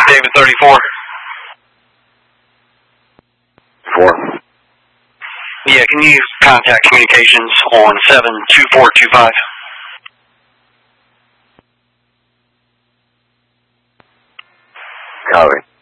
David 34. 4. Yeah, can you use contact communications on 72425? Copy.